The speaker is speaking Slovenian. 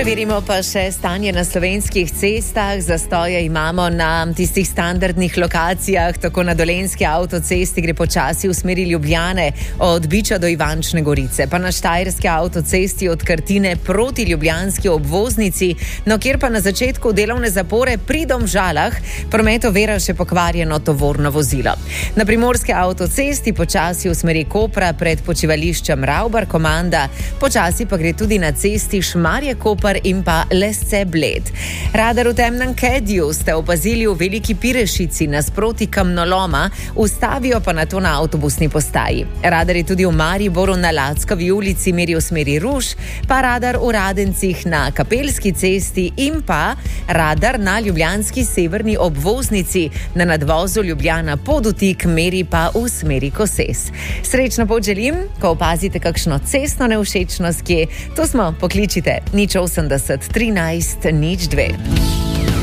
Preverimo pa še stanje na slovenskih cestah. Zastoje imamo na tistih standardnih lokacijah, tako na Dolenjski avtocesti gre počasi v smeri Ljubljane od Biča do Ivančne Gorice, pa na Štajerski avtocesti od Krtine proti ljubljanski obvoznici, no kjer pa na začetku delovne zapore pri Domžalah promet ovira še pokvarjeno tovorno vozilo. Na Primorski avtocesti počasi v smeri Kopra pred počivališčem Ravbar-Komanda, počasi pa gre tudi na cesti Šmarje-Koper in pa Lesce-Bled. Radar v temnem Kedju ste opazili v Veliki Pirešici nasproti kamnoloma, ustavijo pa nato na avtobusni postaji. Radar je tudi v Mariboru na Lackovi ulici meri v smeri Ruš, pa radar v Radencih na Kapelski cesti in pa radar na ljubljanski severni obvoznici na nadvozu Ljubljana Podutik meri pa v smeri Koses. Srečno pot želim, ko opazite kakšno cestno nevšečnost, kje, to smo, pokličite 080 13 02.